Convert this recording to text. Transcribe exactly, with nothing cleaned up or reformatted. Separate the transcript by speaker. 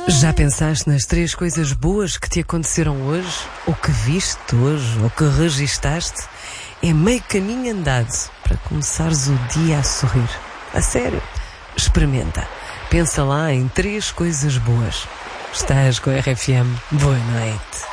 Speaker 1: Já pensaste nas três coisas boas que te aconteceram hoje? Ou que viste hoje? Ou que registaste? É meio caminho andado para começares o dia a sorrir. A sério? Experimenta. Pensa lá em três coisas boas. Estás com a R F M. Boa noite.